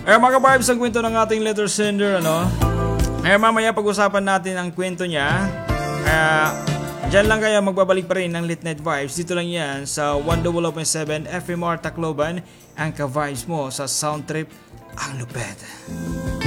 Mga ka-vibes, ang kwento ng ating letter sender, ano? Mamaya pag-usapan natin ang kwento niya. Diyan lang kayo, magbabalik pa rin ng Late Night Vibes. Dito lang yan sa 100.7 FMR Tacloban. Ang ka-vibes mo sa Sound Trip, ang lupet.